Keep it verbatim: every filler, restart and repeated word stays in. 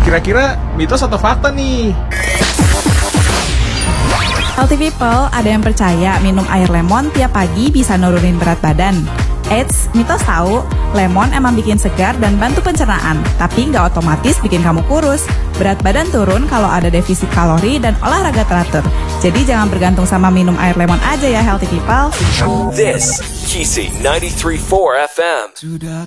Kira-kira mitos atau fakta nih? Healthy people, ada yang percaya minum air lemon tiap pagi bisa nurunin berat badan. Eits, mitos tahu, lemon emang bikin segar dan bantu pencernaan, tapi nggak otomatis bikin kamu kurus. Berat badan turun kalau ada defisit kalori dan olahraga teratur. Jadi jangan bergantung sama minum air lemon aja ya, healthy people. This, Kisi ninety-three point four F M. Sudah